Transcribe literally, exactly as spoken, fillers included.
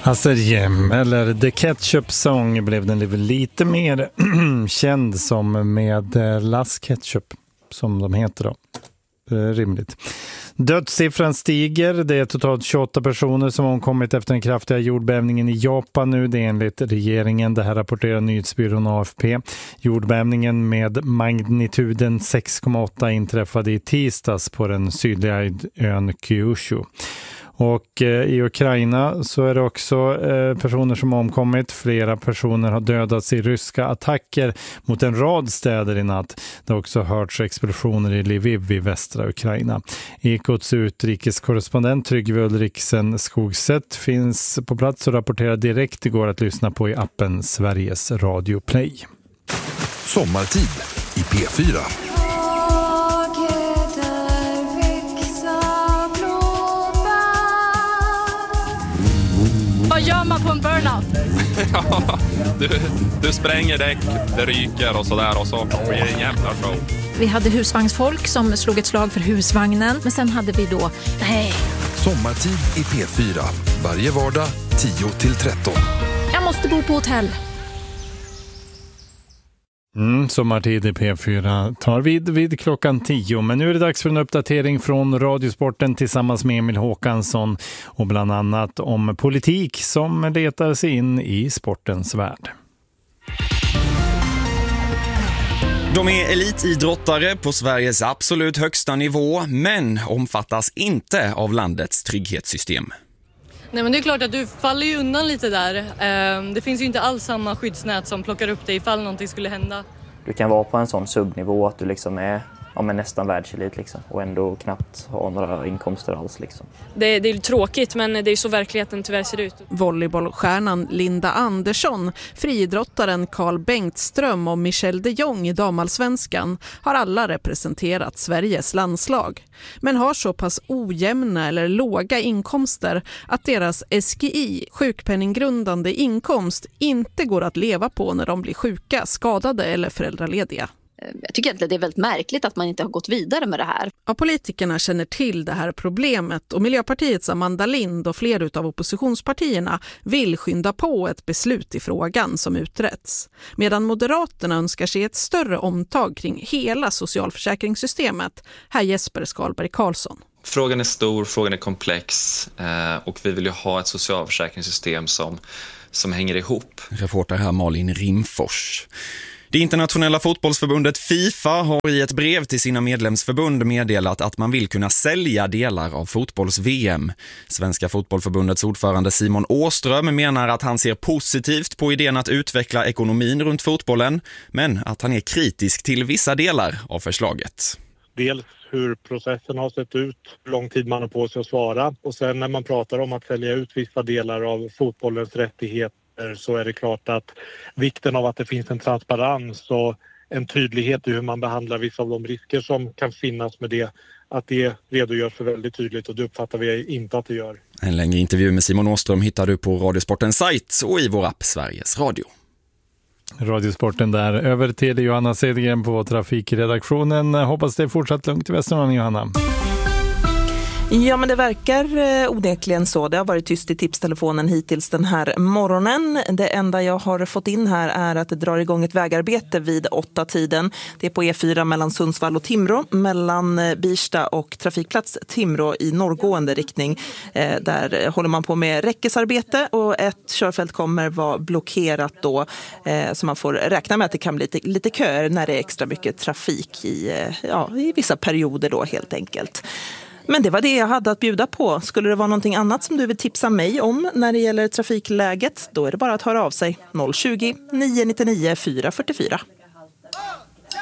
Azerjem, eller The Ketchup Song, blev den lite mer känd som med Las Ketchup, som de heter då. Rimligt. Dödssiffran stiger. Det är totalt tjugoåtta personer som omkommit efter den kraftiga jordbävningen i Japan nu. Det är enligt regeringen. Det här rapporterar nyhetsbyrån A F P. Jordbävningen med magnituden sex komma åtta inträffade i tisdags på den sydliga ön Kyushu. Och eh, i Ukraina så är det också eh, personer som har omkommit. Flera personer har dödats i ryska attacker mot en rad städer i natt. Det har också hörts explosioner i Lviv i västra Ukraina. Ekots utrikeskorrespondent Tryggve Ulriksen Skogsätt finns på plats och rapporterar direkt. Det går att lyssna på i appen Sveriges Radio Play. Sommartid i P fyra. Vad gör man på en burnout? Ja, du, du spränger däck, det ryker och sådär och så blir det en jävla show. Vi hade husvagnsfolk som slog ett slag för husvagnen. Men sen hade vi då, nej. Sommartid i P fyra. Varje vardag tio till tretton. Jag måste bo på hotell. Mm, sommartid i P fyra tar vid vid klockan tio. Men nu är det dags för en uppdatering från Radiosporten tillsammans med Emil Håkansson. Och bland annat om politik som letar sig in i sportens värld. De är elitidrottare på Sveriges absolut högsta nivå, men omfattas inte av landets trygghetssystem. Nej, men det är klart att du faller ju undan lite där. Det finns ju inte alls samma skyddsnät som plockar upp dig ifall någonting skulle hända. Du kan vara på en sån subnivå att du liksom är, ja, men nästan världselit liksom, och ändå knappt ha några inkomster alls. Liksom. Det, det är tråkigt, men det är så verkligheten tyvärr ser ut. Volleybollstjärnan Linda Andersson, friidrottaren Carl Bengtström och Michelle de Jong i damallsvenskan har alla representerat Sveriges landslag. Men har så pass ojämna eller låga inkomster att deras S G I, sjukpenninggrundande inkomst, inte går att leva på när de blir sjuka, skadade eller föräldralediga. Jag tycker att det är väldigt märkligt att man inte har gått vidare med det här. Ja, politikerna känner till det här problemet och Miljöpartiets Amanda Lind och flera av oppositionspartierna vill skynda på ett beslut i frågan som uträtts. Medan Moderaterna önskar sig ett större omtag kring hela socialförsäkringssystemet. Här Jesper Skalberg Karlsson. Frågan är stor, frågan är komplex och vi vill ju ha ett socialförsäkringssystem som, som hänger ihop. Reporter här Malin Rimfors. Det internationella fotbollsförbundet FIFA har i ett brev till sina medlemsförbund meddelat att man vill kunna sälja delar av fotbolls-V M. Svenska fotbollförbundets ordförande Simon Åström menar att han ser positivt på idén att utveckla ekonomin runt fotbollen, men att han är kritisk till vissa delar av förslaget. Dels hur processen har sett ut, hur lång tid man har på sig att svara, och sen när man pratar om att sälja ut vissa delar av fotbollens rättigheter så är det klart att vikten av att det finns en transparens och en tydlighet i hur man behandlar vissa av de risker som kan finnas med det, att det redogörs för väldigt tydligt, och det uppfattar vi inte att det gör. En längre intervju med Simon Åström hittar du på Radiosportens sajt och i vår app Sveriges Radio. Radiosporten där. Över till Johanna Sedgren på trafikredaktionen. Hoppas det är fortsatt lugnt i Västernorrland, Johanna. Ja, men det verkar eh, onekligen så. Det har varit tyst i tipstelefonen hittills den här morgonen. Det enda jag har fått in här är att det drar igång ett vägarbete vid åtta tiden. Det är på E fyra mellan Sundsvall och Timrå, mellan eh, Birsta och trafikplats Timrå i norrgående riktning. Eh, där håller man på med räckesarbete och ett körfält kommer vara blockerat då. Eh, så man får räkna med att det kan bli lite, lite köer när det är extra mycket trafik i, eh, ja, i vissa perioder då helt enkelt. Men det var det jag hade att bjuda på. Skulle det vara någonting annat som du vill tipsa mig om när det gäller trafikläget, då är det bara att höra av sig noll tjugo, nio nio nio, fyra fyra fyra.